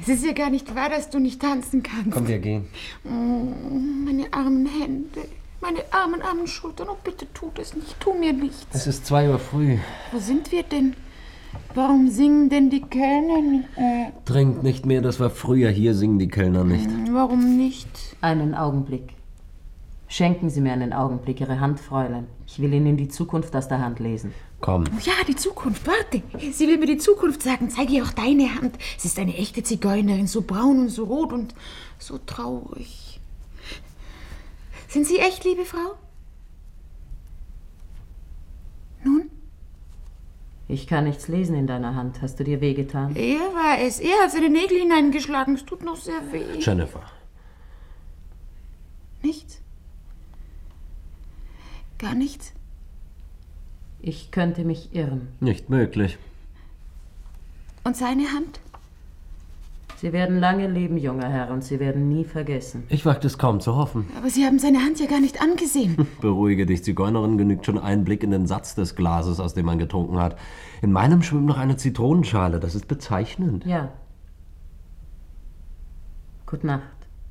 Es ist ja gar nicht wahr, dass du nicht tanzen kannst. Komm, wir gehen. Meine armen Hände, meine armen Schultern. Oh, bitte tut es nicht, tu mir nichts. Es ist 2 Uhr früh. Wo sind wir denn? Warum singen denn die Kellner nicht? Trinkt nicht mehr, das war früher. Hier singen die Kellner nicht. Warum nicht? Einen Augenblick. Schenken Sie mir einen Augenblick, Ihre Hand, Fräulein. Ich will Ihnen die Zukunft aus der Hand lesen. Komm. Ja, die Zukunft, warte. Sie will mir die Zukunft sagen. Zeige ihr auch deine Hand. Sie ist eine echte Zigeunerin, so braun und so rot und so traurig. Sind Sie echt, liebe Frau? Nun? Ich kann nichts lesen in deiner Hand. Hast du dir wehgetan? Er war es. Er hat seine Nägel hineingeschlagen. Es tut noch sehr weh. Jennifer. Nichts? Gar nichts? Ich könnte mich irren. Nicht möglich. Und seine Hand? Sie werden lange leben, junger Herr, und Sie werden nie vergessen. Ich wagte es kaum zu hoffen. Aber Sie haben seine Hand ja gar nicht angesehen. Beruhige dich, Zigeunerin, genügt schon ein Blick in den Satz des Glases, aus dem man getrunken hat. In meinem schwimmt noch eine Zitronenschale, das ist bezeichnend. Ja. Gute Nacht.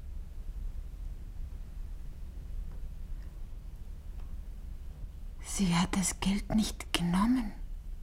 Sie hat das Geld nicht genommen.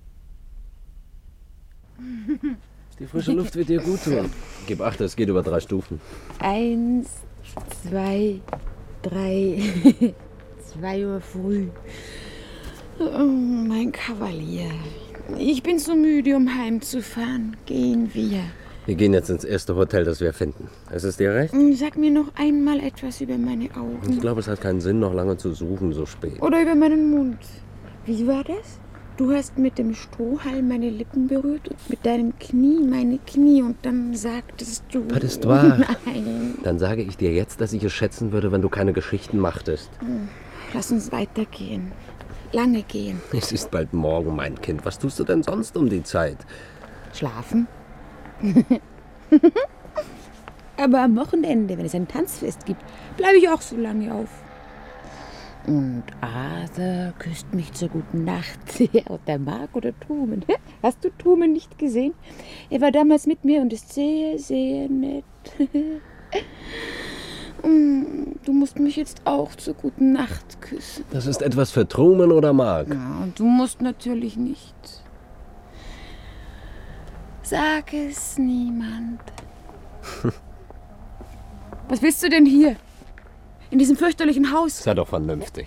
Die frische Luft wird dir gut tun. Gib acht, es geht über 3 Stufen. 1, 2, 3. 2 Uhr früh. Oh, mein Kavalier. Ich bin so müde, um heimzufahren. Gehen wir. Wir gehen jetzt ins erste Hotel, das wir finden. Ist es dir recht? Sag mir noch einmal etwas über meine Augen. Ich glaube, es hat keinen Sinn, noch lange zu suchen, so spät. Oder über meinen Mund. Wie war das? Du hast mit dem Strohhalm meine Lippen berührt und mit deinem Knie meine Knie und dann sagtest du... Das ist wahr. Nein. Dann sage ich dir jetzt, dass ich es schätzen würde, wenn du keine Geschichten machtest. Lass uns weitergehen. Lange gehen. Es ist bald morgen, mein Kind. Was tust du denn sonst um die Zeit? Schlafen? Aber am Wochenende, wenn es ein Tanzfest gibt, bleibe ich auch so lange auf. Und Arthur küsst mich zur guten Nacht. Ob er mag oder Truman. Hast du Truman nicht gesehen? Er war damals mit mir und ist sehr, sehr nett. Du musst mich jetzt auch zur guten Nacht küssen. Das ist etwas für Truman oder Mark? Ja, und du musst natürlich nicht. Sag es niemand. Was willst du denn hier? In diesem fürchterlichen Haus? Sei doch vernünftig.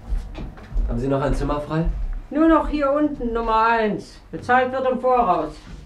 Haben Sie noch ein Zimmer frei? Nur noch hier unten, Nummer 1. Bezahlt wird im Voraus.